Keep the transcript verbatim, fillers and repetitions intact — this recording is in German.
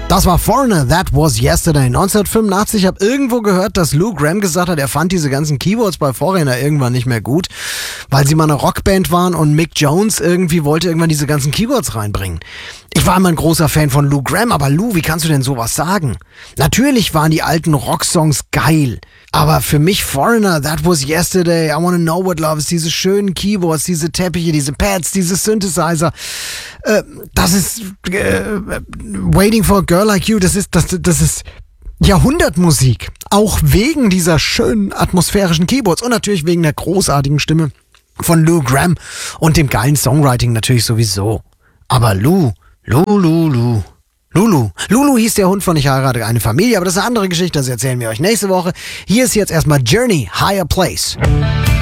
Das war Foreigner, That Was Yesterday. neunzehnhundertfünfundachtzig. Ich habe irgendwo gehört, dass Lou Gramm gesagt hat, er fand diese ganzen Keyboards bei Foreigner irgendwann nicht mehr gut, weil sie mal eine Rockband waren und Mick Jones irgendwie wollte irgendwann diese ganzen Keyboards reinbringen. Ich war immer ein großer Fan von Lou Gramm, aber Lou, wie kannst du denn sowas sagen? Natürlich waren die alten Rocksongs geil, aber für mich Foreigner, That Was Yesterday, I Wanna Know What Love Is, diese schönen Keyboards, diese Teppiche, diese Pads, diese Synthesizer, äh, das ist äh, Waiting for a Girl Like You, das ist, das, das ist Jahrhundertmusik. Auch wegen dieser schönen atmosphärischen Keyboards und natürlich wegen der großartigen Stimme von Lou Gramm und dem geilen Songwriting natürlich sowieso. Aber Lou, Lou, Lou, Lou. Lulu. Lulu hieß der Hund von Ich heirate eine Familie, aber das ist eine andere Geschichte, das erzählen wir euch nächste Woche. Hier ist jetzt erstmal Journey, Higher Place.